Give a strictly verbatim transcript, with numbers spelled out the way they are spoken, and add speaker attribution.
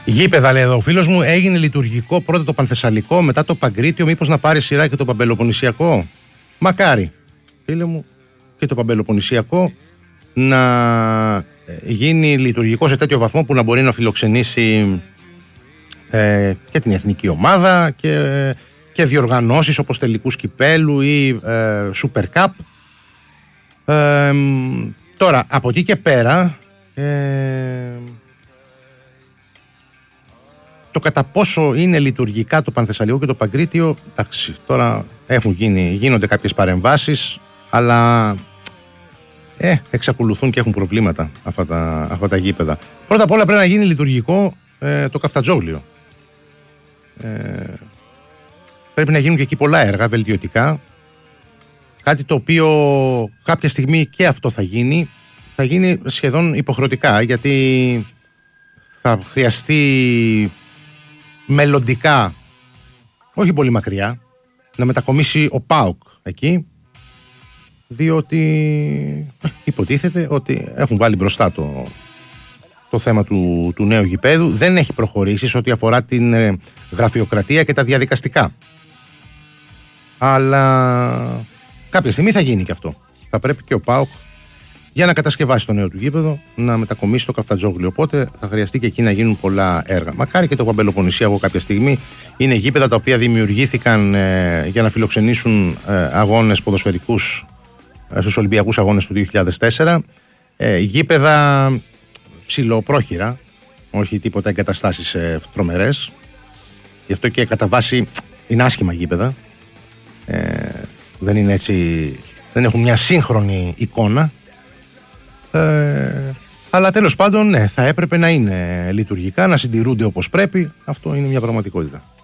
Speaker 1: Γήπεδα, λέει εδώ ο φίλος μου, έγινε λειτουργικό πρώτα το Πανθεσσαλικό, μετά το Παγκρίτιο, μήπως να πάρει σειρά και το Παμπελοποννησιακό? Μακάρι, φίλε μου, και το Παμπελοποννησιακό να γίνει λειτουργικό σε τέτοιο βαθμό που να μπορεί να φιλοξενήσει ε, και την εθνική ομάδα και, και διοργανώσεις όπως τελικούς κυπέλου ή ε, Super Cup. Ε, τώρα, από εκεί και πέρα, ε, το κατά πόσο είναι λειτουργικά το Πανθεσσαλικό και το Παγκρίτιο, εντάξει, τώρα έχουν γίνει, γίνονται κάποιες παρεμβάσεις, αλλά ε, εξακολουθούν και έχουν προβλήματα αυτά τα, αυτά τα γήπεδα. Πρώτα απ' όλα πρέπει να γίνει λειτουργικό ε, το Καφτατζόγλιο. Ε, πρέπει να γίνουν και εκεί πολλά έργα βελτιωτικά. Κάτι το οποίο κάποια στιγμή και αυτό θα γίνει. Θα γίνει σχεδόν υποχρεωτικά, γιατί θα χρειαστεί μελλοντικά, όχι πολύ μακριά, να μετακομίσει ο ΠΑΟΚ εκεί, διότι υποτίθεται ότι έχουν βάλει μπροστά το, το θέμα του, του νέου γηπέδου. Δεν έχει προχωρήσει σε ό,τι αφορά την ε, γραφειοκρατία και τα διαδικαστικά. Αλλά κάποια στιγμή θα γίνει και αυτό. Θα πρέπει και ο ΠΑΟΚ, για να κατασκευάσει το νέο του γήπεδο, να μετακομίσει το Καφτατζόγλιο. Οπότε θα χρειαστεί και εκεί να γίνουν πολλά έργα. Μακάρι και το Παμπελοποννησιακό κάποια στιγμή. Είναι γήπεδα τα οποία δημιουργήθηκαν ε, για να φιλοξενήσουν ε, αγώνες ποδοσφαιρικούς ε, στους Ολυμπιακούς Αγώνες του δύο χιλιάδες τέσσερα. Ε, γήπεδα ψηλοπρόχειρα, όχι τίποτα εγκαταστάσεις ε, τρομερές. Γι' αυτό και κατά βάση είναι άσχημα γήπεδα. Ε, δεν είναι έτσι, δεν έχουν μια σύγχρονη εικόνα. Ε, αλλά τέλος πάντων, ναι, θα έπρεπε να είναι λειτουργικά, να συντηρούνται όπως πρέπει. Αυτό είναι μια πραγματικότητα.